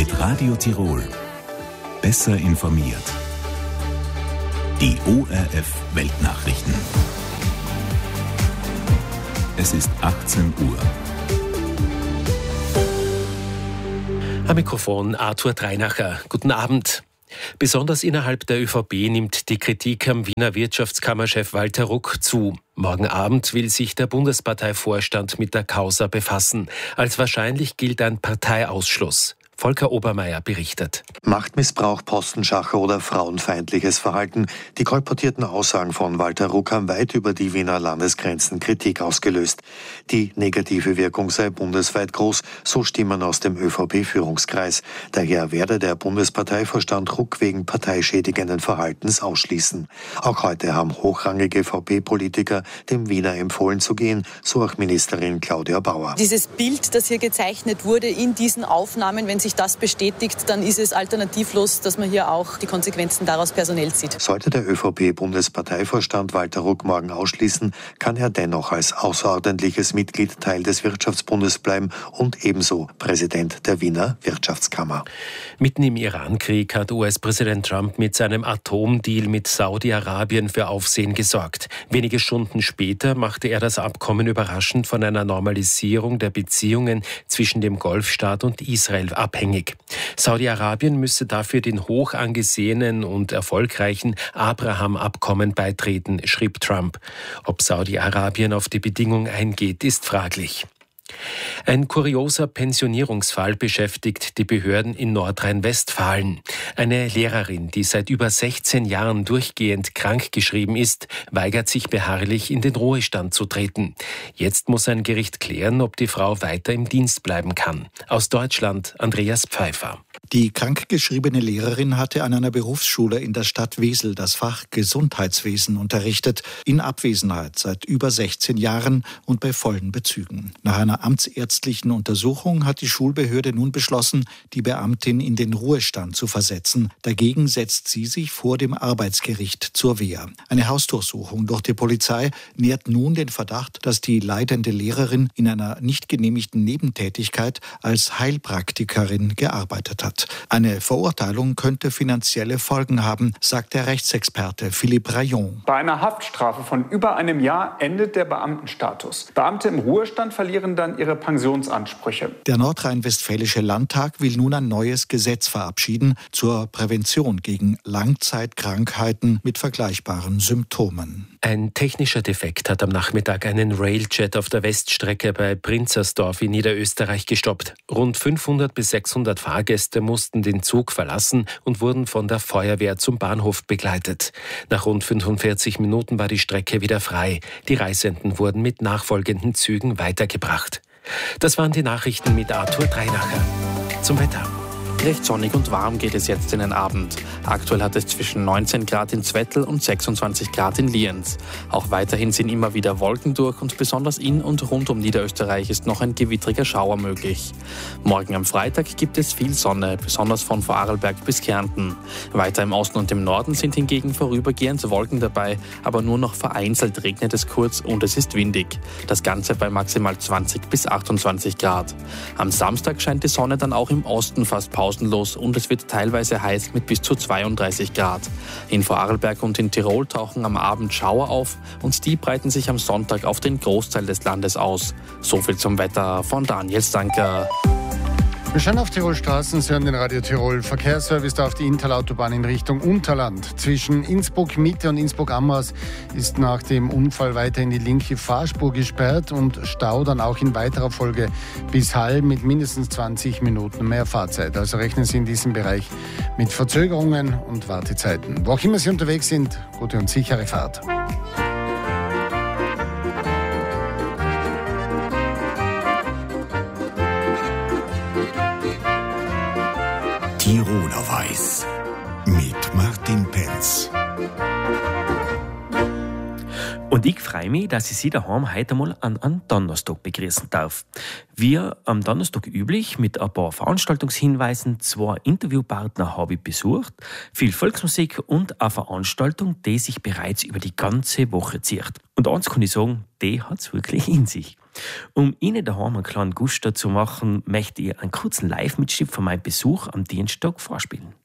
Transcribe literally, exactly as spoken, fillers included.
Mit Radio Tirol. Besser informiert. Die O R F Weltnachrichten. Es ist achtzehn Uhr. Am Mikrofon Arthur Dreinacher. Guten Abend. Besonders innerhalb der ÖVP nimmt die Kritik am Wiener Wirtschaftskammerchef Walter Ruck zu. Morgen Abend will sich der Bundesparteivorstand mit der Causa befassen. Als wahrscheinlich gilt ein Parteiausschluss. Volker Obermeier berichtet. Machtmissbrauch, Postenschacher oder frauenfeindliches Verhalten. Die kolportierten Aussagen von Walter Ruck haben weit über die Wiener Landesgrenzen Kritik ausgelöst. Die negative Wirkung sei bundesweit groß, so Stimmen aus dem ÖVP-Führungskreis. Daher werde der Bundesparteivorstand Ruck wegen parteischädigenden Verhaltens ausschließen. Auch heute haben hochrangige V P-Politiker dem Wiener empfohlen zu gehen, so auch Ministerin Claudia Bauer. Dieses Bild, das hier gezeichnet wurde in diesen Aufnahmen, wenn sich das bestätigt, dann ist es alternativlos, dass man hier auch die Konsequenzen daraus personell zieht. Sollte der ÖVP-Bundesparteivorstand Walter Ruck morgen ausschließen, kann er dennoch als außerordentliches Mitglied Teil des Wirtschaftsbundes bleiben und ebenso Präsident der Wiener Wirtschaftskammer. Mitten im Iran-Krieg hat U S-Präsident Trump mit seinem Atomdeal mit Saudi-Arabien für Aufsehen gesorgt. Wenige Stunden später machte er das Abkommen überraschend von einer Normalisierung der Beziehungen zwischen dem Golfstaat und Israel ab. Abhängig. Saudi-Arabien müsse dafür den hoch angesehenen und erfolgreichen Abraham-Abkommen beitreten, schrieb Trump. Ob Saudi-Arabien auf die Bedingung eingeht, ist fraglich. Ein kurioser Pensionierungsfall beschäftigt die Behörden in Nordrhein-Westfalen. Eine Lehrerin, die seit über sechzehn Jahren durchgehend krankgeschrieben ist, weigert sich beharrlich, in den Ruhestand zu treten. Jetzt muss ein Gericht klären, ob die Frau weiter im Dienst bleiben kann. Aus Deutschland Andreas Pfeiffer. Die krankgeschriebene Lehrerin hatte an einer Berufsschule in der Stadt Wesel das Fach Gesundheitswesen unterrichtet, in Abwesenheit seit über sechzehn Jahren und bei vollen Bezügen. Nach einer amtsärztlichen Untersuchung hat die Schulbehörde nun beschlossen, die Beamtin in den Ruhestand zu versetzen. Dagegen setzt sie sich vor dem Arbeitsgericht zur Wehr. Eine Hausdurchsuchung durch die Polizei nährt nun den Verdacht, dass die leitende Lehrerin in einer nicht genehmigten Nebentätigkeit als Heilpraktikerin gearbeitet hat. Eine Verurteilung könnte finanzielle Folgen haben, sagt der Rechtsexperte Philippe Rayon. Bei einer Haftstrafe von über einem Jahr endet der Beamtenstatus. Beamte im Ruhestand verlieren dann ihre Pensionsansprüche. Der nordrhein-westfälische Landtag will nun ein neues Gesetz verabschieden zur Prävention gegen Langzeitkrankheiten mit vergleichbaren Symptomen. Ein technischer Defekt hat am Nachmittag einen Railjet auf der Weststrecke bei Prinzersdorf in Niederösterreich gestoppt. Rund fünfhundert bis sechshundert Fahrgäste mussten den Zug verlassen und wurden von der Feuerwehr zum Bahnhof begleitet. Nach rund fünfundvierzig Minuten war die Strecke wieder frei. Die Reisenden wurden mit nachfolgenden Zügen weitergebracht. Das waren die Nachrichten mit Arthur Dreinacher. Zum Wetter. Recht sonnig und warm geht es jetzt in den Abend. Aktuell hat es zwischen neunzehn Grad in Zwettl und sechsundzwanzig Grad in Lienz. Auch weiterhin sind immer wieder Wolken durch und besonders in und rund um Niederösterreich ist noch ein gewittriger Schauer möglich. Morgen am Freitag gibt es viel Sonne, besonders von Vorarlberg bis Kärnten. Weiter im Osten und im Norden sind hingegen vorübergehend Wolken dabei, aber nur noch vereinzelt regnet es kurz und es ist windig. Das Ganze bei maximal zwanzig bis achtundzwanzig Grad. Am Samstag scheint die Sonne dann auch im Osten fast pausenlos und es wird teilweise heiß mit bis zu zweiunddreißig Grad. In Vorarlberg und in Tirol tauchen am Abend Schauer auf und die breiten sich am Sonntag auf den Großteil des Landes aus. So viel zum Wetter von Daniel Stanker. Wir schauen auf Tirol Straßen, Sie hören den Radio Tirol Verkehrsservice auf die Intalautobahn in Richtung Unterland. Zwischen Innsbruck Mitte und Innsbruck Amras ist nach dem Unfall weiterhin die linke Fahrspur gesperrt und Stau dann auch in weiterer Folge bis Hall mit mindestens zwanzig Minuten mehr Fahrzeit. Also rechnen Sie in diesem Bereich mit Verzögerungen und Wartezeiten. Wo auch immer Sie unterwegs sind, gute und sichere Fahrt. Tiroler Weiß mit Martin Penz. Und ich freue mich, dass ich Sie daheim heute einmal an einem Donnerstag begrüßen darf. Wie am Donnerstag üblich mit ein paar Veranstaltungshinweisen, zwei Interviewpartner habe ich besucht, viel Volksmusik und eine Veranstaltung, die sich bereits über die ganze Woche zieht. Und eins kann ich sagen, die hat es wirklich in sich. Um Ihnen daheim einen kleinen Guster zu machen, möchte ich einen kurzen Live-Mitschnitt von meinem Besuch am Dienstag vorspielen.